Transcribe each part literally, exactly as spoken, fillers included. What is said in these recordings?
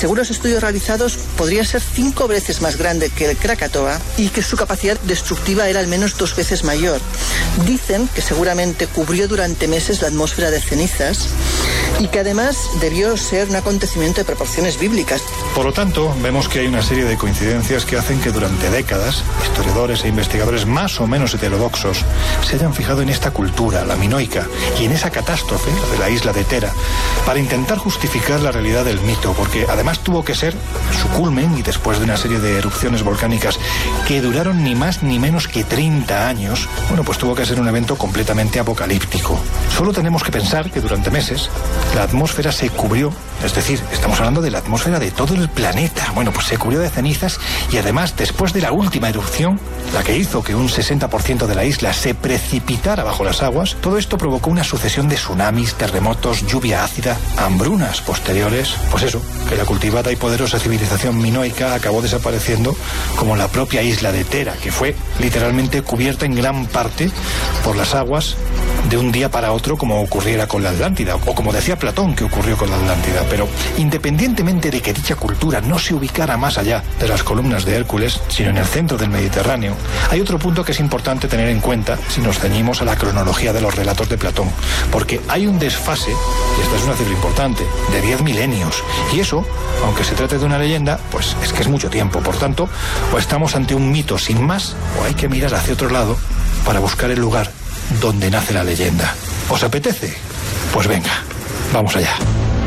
según los estudios realizados, podría ser cinco veces más grande que el Krakatoa y que su capacidad destructiva era al menos dos veces mayor. Dicen que seguramente cubrió durante meses la atmósfera de cenizas y que además debió ser un acontecimiento de proporciones bíblicas. Por lo tanto, vemos que hay una serie de coincidencias que hacen que durante décadas historiadores e investigadores más o menos heterodoxos se hayan fijado en esta cultura, la minoica, y en esa catástrofe, la de la isla de Tera, para intentar justificar la realidad del mito, porque además tuvo que ser su culmen y después de una serie de erupciones volcánicas que duraron ni más ni menos que treinta años, bueno, pues tuvo que ser un evento completamente apocalíptico. Solo tenemos que pensar que durante meses la atmósfera se cubrió, es decir, estamos hablando de la atmósfera de todo el planeta, bueno, pues se cubrió de cenizas y además después de la última erupción, la que hizo que un sesenta por ciento de la isla se precipitara bajo las aguas, todo esto provocó una sucesión de tsunamis, terremotos, lluvia ácida, hambrunas posteriores, pues eso, que la cultivada y poderosa civilización minoica acabó desapareciendo como la propia isla de Tera, que fue literalmente cubierta en gran parte por las aguas de un día para otro, como ocurriera con la Atlántida, o como decía Platón que ocurrió con la Atlántida. Pero independientemente de que dicha cultura no se ubicara más allá de las columnas de Hércules, sino en el centro del Mediterráneo, hay otro punto que es importante tener en cuenta si nos ceñimos a la cronología de los relatos de Platón, porque hay un desfase, y esta es una cifra importante, de diez milenios, y eso, aunque se trate de una leyenda, pues es que es mucho tiempo. Por tanto, o estamos ante un mito sin más, o hay que mirar hacia otro lado para buscar el lugar donde nace la leyenda. ¿Os apetece? Pues venga, vamos allá.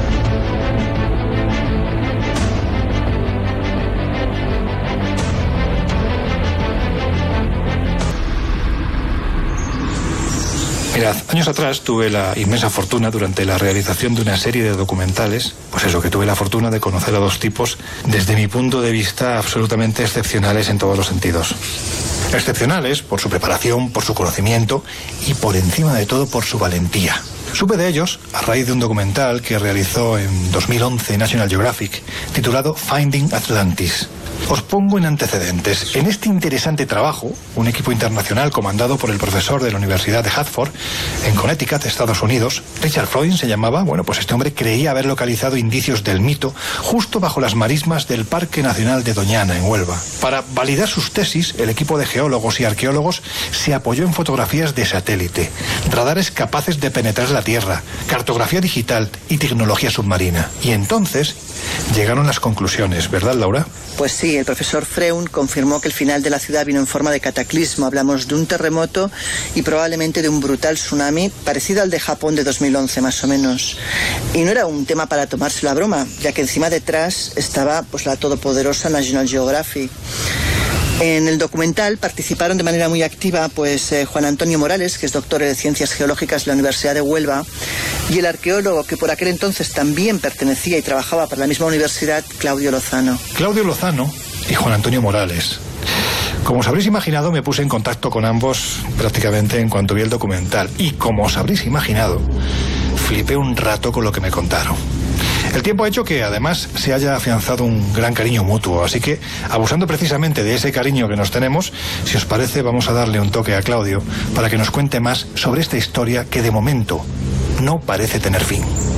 Mirad, años atrás tuve la inmensa fortuna durante la realización de una serie de documentales, pues eso, que tuve la fortuna de conocer a dos tipos, desde mi punto de vista, absolutamente excepcionales en todos los sentidos. Excepcionales por su preparación, por su conocimiento y por encima de todo por su valentía. Supe de ellos a raíz de un documental que realizó en dos mil once National Geographic, titulado Finding Atlantis. Os pongo en antecedentes. En este interesante trabajo, un equipo internacional comandado por el profesor de la Universidad de Hartford, en Connecticut, Estados Unidos, Richard Freund se llamaba, bueno, pues este hombre creía haber localizado indicios del mito justo bajo las marismas del Parque Nacional de Doñana, en Huelva. Para validar sus tesis, el equipo de geólogos y arqueólogos se apoyó en fotografías de satélite, radares capaces de penetrar la Tierra, cartografía digital y tecnología submarina. Y entonces llegaron las conclusiones, ¿verdad, Laura? Pues sí, el profesor Freund confirmó que el final de la ciudad vino en forma de cataclismo. Hablamos de un terremoto y probablemente de un brutal tsunami parecido al de Japón de dos mil once, más o menos. Y no era un tema para tomarse la broma, ya que encima detrás estaba pues la todopoderosa National Geographic. En el documental participaron de manera muy activa pues eh, Juan Antonio Morales, que es doctor en Ciencias Geológicas de la Universidad de Huelva, y el arqueólogo que por aquel entonces también pertenecía y trabajaba para la misma universidad, Claudio Lozano. Claudio Lozano y Juan Antonio Morales. Como os habréis imaginado, me puse en contacto con ambos prácticamente en cuanto vi el documental. Y como os habréis imaginado, flipé un rato con lo que me contaron. El tiempo ha hecho que además se haya afianzado un gran cariño mutuo, así que, abusando precisamente de ese cariño que nos tenemos, si os parece vamos a darle un toque a Claudio para que nos cuente más sobre esta historia que de momento no parece tener fin.